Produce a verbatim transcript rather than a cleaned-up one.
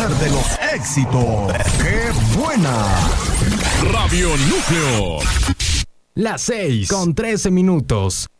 líder de los éxitos. ¡Qué buena! Radio Núcleo. Las seis con trece minutos.